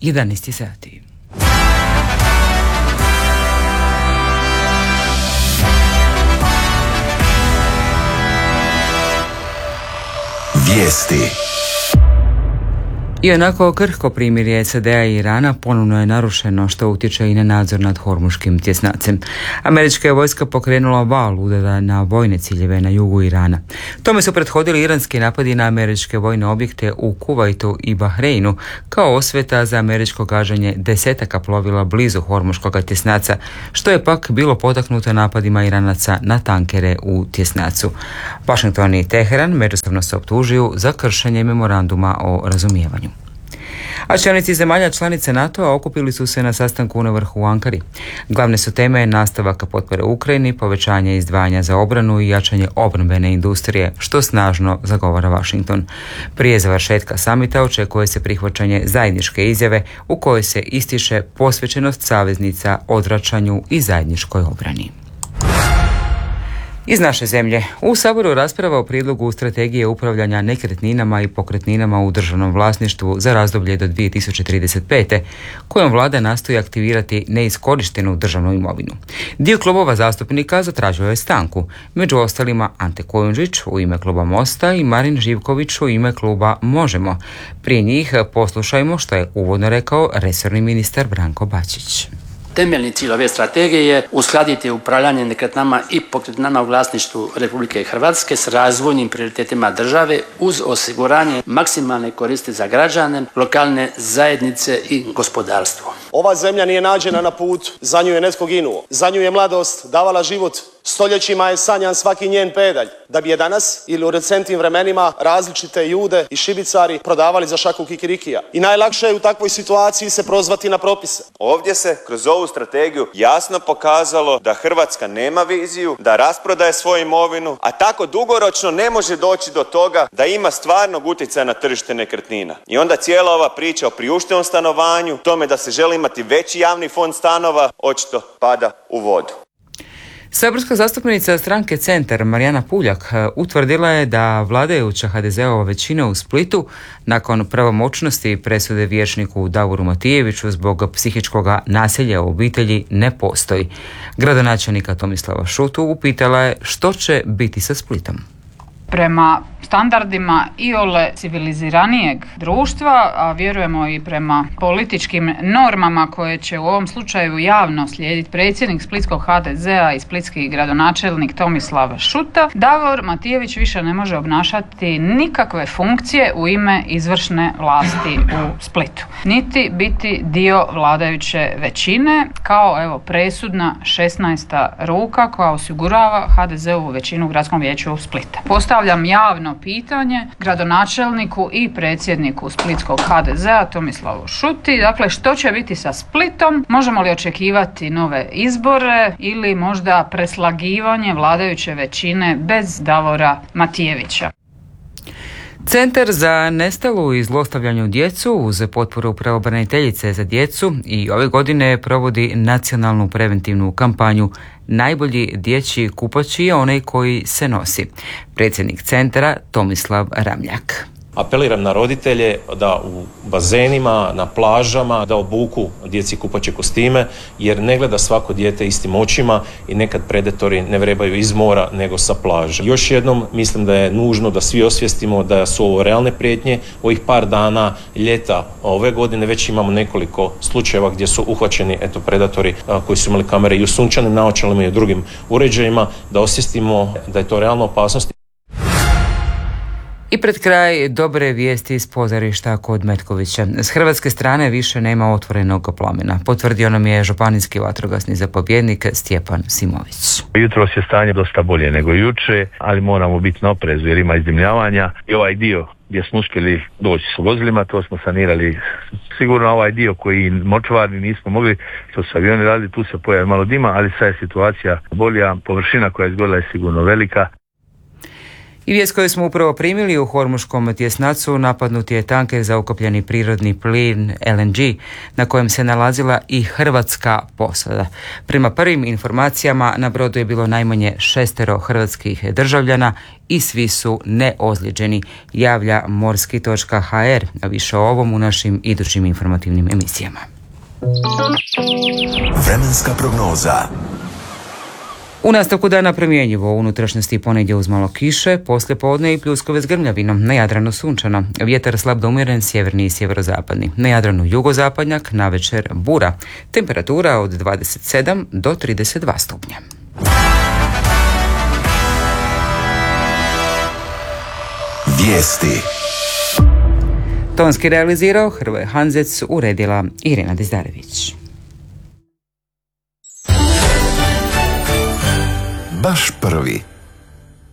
11 sati. Vijesti. I onako krhko primirje SAD-a i Irana ponovno je narušeno, što utječe i na nadzor nad Hormuškim tjesnacem. Američka je vojska pokrenula val udara na vojne ciljeve na jugu Irana. Tome su prethodili iranski napadi na američke vojne objekte u Kuvajtu i Bahreinu kao osveta za američko gađanje desetaka plovila blizu Hormuškog tjesnaca, što je pak bilo potaknuto napadima Iranaca na tankere u tjesnacu. Washington i Teheran međusobno se optužuju za kršenje memoranduma o razumijevanju. A čelnici zemalja članice NATO-a okupili su se na sastanku na vrhu u Ankari. Glavne su teme nastavak potpore Ukrajini, povećanje izdvajanja za obranu i jačanje obrambene industrije, što snažno zagovara Washington. Prije završetka samita očekuje se prihvaćanje zajedničke izjave u kojoj se ističe posvećenost saveznica odvraćanju i zajedničkoj obrani. Iz naše zemlje. U Saboru rasprava o prijedlogu strategije upravljanja nekretninama i pokretninama u državnom vlasništvu za razdoblje do 2035. kojom vlada nastoji aktivirati neiskorištenu državnu imovinu. Dio klubova zastupnika zatražio je stanku, među ostalima Ante Kujundžić u ime kluba Mosta i Marin Živković u ime kluba Možemo. Prije njih poslušajmo što je uvodno rekao resorni ministar Branko Bačić. Temeljni cilj ove strategije je uskladiti upravljanje nekretninama i pokretninama u vlasništvu Republike Hrvatske s razvojnim prioritetima države uz osiguranje maksimalne koristi za građane, lokalne zajednice i gospodarstvo. Ova zemlja nije nađena na putu, za nju je netko ginuo, za nju je mladost davala život, stoljećima je sanjan svaki njen pedalj, da bi je danas ili u recentnim vremenima različite Jude i šibicari prodavali za šaku kikirikija. I najlakše je u takvoj situaciji se prozvati na propise. Ovdje se kroz ovu strategiju jasno pokazalo da Hrvatska nema viziju, da rasprodaje svoju imovinu, a tako dugoročno ne može doći do toga da ima stvarnog utjecaja na tržište nekretnina. I onda cijela ova priča o priuštivom stanovanju, tome da se želi imati veći javni fond stanova, očito pada u vodu. Saborska zastupnica stranke Centar Marijana Puljak utvrdila je da vladajuća HDZ-ova većina u Splitu nakon pravomoćnosti presude vijećniku Davoru Matijeviću zbog psihičkog nasilja u obitelji ne postoji. Gradonačelnika Tomislava Šutu upitala je što će biti sa Splitom. Prema standardima iole civiliziranijeg društva, a vjerujemo i prema političkim normama koje će u ovom slučaju javno slijediti predsjednik splitskog HDZ-a i splitski gradonačelnik Tomislav Šuta, Davor Matijević više ne može obnašati nikakve funkcije u ime izvršne vlasti u Splitu, niti biti dio vladajuće većine kao presudna 16. ruka koja osigurava HDZ-ovu većinu u gradskom vijeću Splita. Postavljam javno pitanje gradonačelniku i predsjedniku splitskog HDZ-a Tomislavu Šuti, dakle što će biti sa Splitom, možemo li očekivati nove izbore ili možda preslagivanje vladajuće većine bez Davora Matijevića. Centar za nestalu i zlostavljanju djecu uz potporu pravobraniteljice za djecu i ove godine provodi nacionalnu preventivnu kampanju Najbolji dječji kupač je onaj koji se nosi. Predsjednik centra Tomislav Ramljak. Apeliram na roditelje da u bazenima, na plažama, da obuku djeci kupaće kostime, jer ne gleda svako dijete istim očima i nekad predatori ne vrebaju iz mora nego sa plaže. Još jednom mislim da je nužno da svi osvijestimo da su ovo realne prijetnje. Ovih par dana ljeta ove godine već imamo nekoliko slučajeva gdje su uhvaćeni predatori koji su imali kamere i u sunčanim naočalama i u drugim uređajima, da osvijestimo da je to realna opasnost. I pred kraj dobre vijesti iz pozorišta kod Metkovića. S hrvatske strane više nema otvorenog plamena. Potvrdio nam je županijski vatrogasni zapovjednik Stjepan Simović. Jutros je stanje dosta bolje nego juče, ali moramo biti na oprezu jer ima izdimljavanja. I ovaj dio gdje smo uspjeli doći s vozilima, to smo sanirali. Sigurno ovaj dio koji močvarni nismo mogli, to su avioni radili, tu se pojavi malo dima, ali sad je situacija bolja. Površina koja je izgorila je sigurno velika. I vijest koju smo upravo primili: u Hormuškom tjesnacu napadnut je tanker za ukapljeni prirodni plin LNG na kojem se nalazila i hrvatska posada. Prema prvim informacijama na brodu je bilo najmanje 6 hrvatskih državljana i svi su neozlijeđeni, javlja morski.hr. A više o ovom u našim idućim informativnim emisijama. Vremenska prognoza. U nastavku dana promjenjivo, u unutrašnjosti ponegdje uz malo kiše, poslijepodne i pljuskove s grmljavinom, na Jadranu sunčano, vjetar slab do umjeren sjeverni i sjeverozapadni, na Jadranu jugozapadnjak, navečer bura, temperatura od 27 do 32 stupnja. Vijesti. Tonski realizirao Hrvoje Hanzec, uredila Irena Dizdarević. Baš prvi.